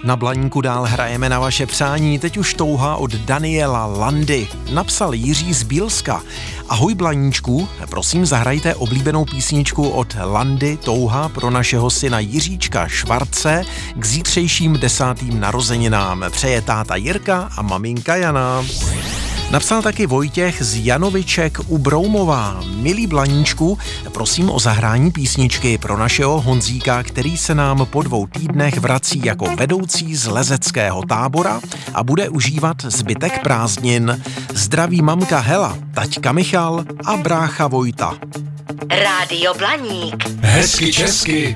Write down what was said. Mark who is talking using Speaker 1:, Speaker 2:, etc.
Speaker 1: Na Blaníku dál hrajeme na vaše přání, teď už touha od Daniela Landy. Napsal Jiří z Bílska. Ahoj Blaníčku, prosím zahrajte oblíbenou písničku od Landy Touha pro našeho syna Jiříčka Švarce k zítřejším 10. narozeninám. Přeje táta Jirka a maminka Jana. Napsal taky Vojtěch z Janoviček u Broumová. Milý Blaníčku, prosím o zahrání písničky pro našeho Honzíka, který se nám po 2 týdnech vrací jako vedoucí z lezeckého tábora a bude užívat zbytek prázdnin. Zdraví mamka Hela, taťka Michal a brácha Vojta.
Speaker 2: Rádio Blaník.
Speaker 3: Hezky česky.